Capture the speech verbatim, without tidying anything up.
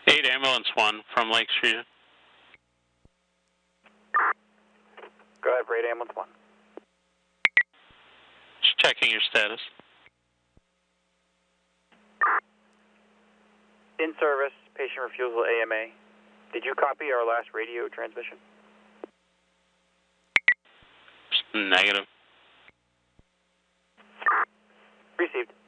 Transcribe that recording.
eight Ambulance one from Lake Street. Go ahead for eight Ambulance one. Just checking your status. In service, patient refusal A M A. Did you copy our last radio transmission? Negative. Received.